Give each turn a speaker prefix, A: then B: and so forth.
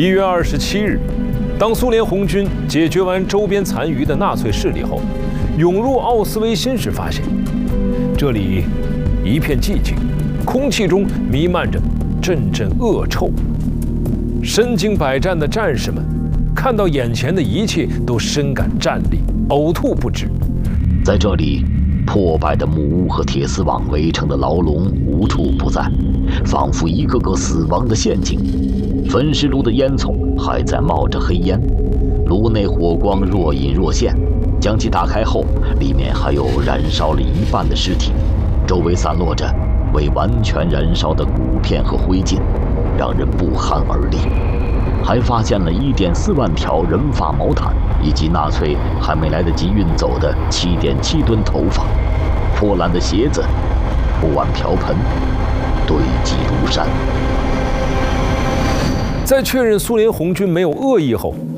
A: 1月27日，当苏联红军解决完周边残余的纳粹势力后，涌入奥斯维辛时，发现这里一片寂静，空气中弥漫着阵阵恶臭。身经百战的战士们看到眼前的一切，都深感战栗，呕吐不止。
B: 在这里，破败的木屋和铁丝网围成的牢笼无处不在，仿佛一个个死亡的陷阱。焚尸炉的烟囱还在冒着黑烟，炉内火光若隐若现。将其打开后，里面还有燃烧了一半的尸体，周围散落着未完全燃烧的骨片和灰烬，让人不寒而栗。还发现了1.4万条人发毛毯，以及纳粹还没来得及运走的7.7吨头发。破烂的鞋子、不碗瓢盆堆积如山。
A: 在确认苏联红军没有恶意后，